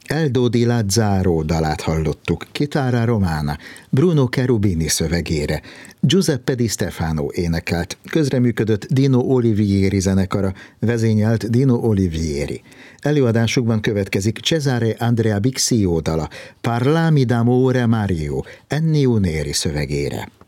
Eldo di Lazzaro dalát hallottuk, Chitarra Romana, Bruno Cherubini szövegére. Giuseppe Di Stefano énekelt, közreműködött Dino Olivieri zenekara, vezényelt Dino Olivieri. Előadásukban következik Cesare Andrea Bixio dala, Parlami d'amore Mario, Ennio Neri szövegére.